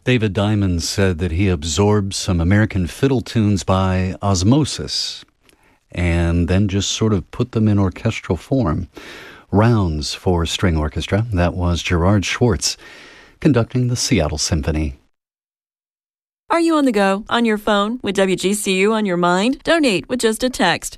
David Diamond said that he absorbed some American fiddle tunes by osmosis and then just sort of put them in orchestral form. Rounds for String Orchestra. That was Gerard Schwartz conducting the Seattle Symphony. Are you on the go, on your phone, with WGCU on your mind? Donate with just a text.